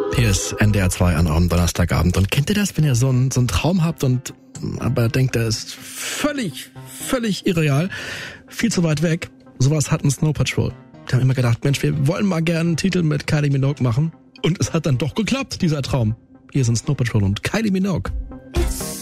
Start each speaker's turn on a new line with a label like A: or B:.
A: Hier ist NDR 2 an eurem Donnerstagabend. Und kennt ihr das, wenn ihr so einen Traum habt und aber denkt, der ist völlig irreal, viel zu weit weg? Sowas hatten Snow Patrol. Die haben immer gedacht, Mensch, wir wollen mal gerne einen Titel mit Kylie Minogue machen. Und es hat dann doch geklappt, dieser Traum. Hier sind Snow Patrol und Kylie Minogue.